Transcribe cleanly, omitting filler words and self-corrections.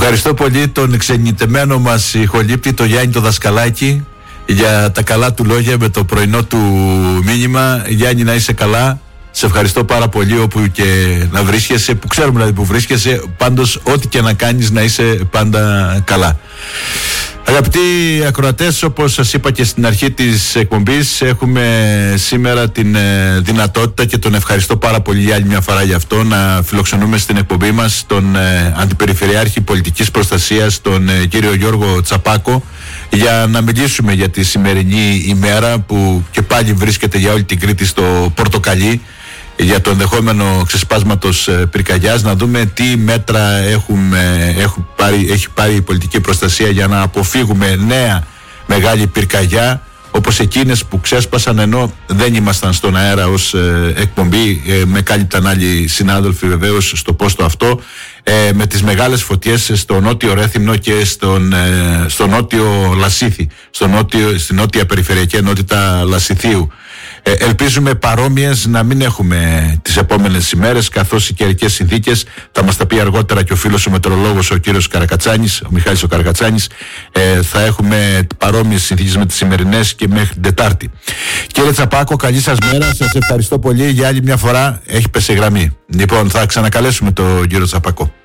Ευχαριστώ πολύ τον ξενιτεμένο μας ηχολήπτη, το Γιάννη το Δασκαλάκη, για τα καλά του λόγια με το πρωινό του μήνυμα. Γιάννη, να είσαι καλά. Σε ευχαριστώ πάρα πολύ όπου και να βρίσκεσαι, που ξέρουμε δηλαδή που βρίσκεσαι. Πάντως ό,τι και να κάνεις, να είσαι πάντα καλά. Αγαπητοί ακροατές, όπως σας είπα και στην αρχή της εκπομπής, έχουμε σήμερα την δυνατότητα, και τον ευχαριστώ πάρα πολύ για άλλη μια φορά γι' αυτό, να φιλοξενούμε στην εκπομπή μας τον Αντιπεριφερειάρχη Πολιτικής Προστασίας, τον κύριο Γιώργο Τσαπάκο, για να μιλήσουμε για τη σημερινή ημέρα που και πάλι βρίσκεται για όλη την Κρήτη στο πορτοκαλί, για το ενδεχόμενο ξεσπάσματος πυρκαγιάς, να δούμε τι μέτρα έχει πάρει η πολιτική προστασία για να αποφύγουμε νέα μεγάλη πυρκαγιά, όπως εκείνες που ξέσπασαν ενώ δεν ήμασταν στον αέρα ως εκπομπή, με κάλυπταν άλλοι συνάδελφοι βεβαίως στο πόστο αυτό, με τις μεγάλες φωτιές στο νότιο Ρέθυμνο και στο νότιο Λασίθι, στην νότια περιφερειακή ενότητα Λασιθίου. Ελπίζουμε παρόμοιες να μην έχουμε τις επόμενες ημέρες, καθώς οι καιρικές συνθήκες, θα μας τα πει αργότερα και ο φίλος ο μετεωρολόγος ο κύριος Καρακατσάνης, ο Μιχάλης ο Καρακατσάνης, θα έχουμε παρόμοιες συνθήκες με τις σημερινές και μέχρι την Τετάρτη. Κύριε Τσαπάκο, καλή σας μέρα, σας ευχαριστώ πολύ για άλλη μια φορά. Έχει πέσει γραμμή. Λοιπόν, θα ξανακαλέσουμε τον κύριο Τσαπάκο.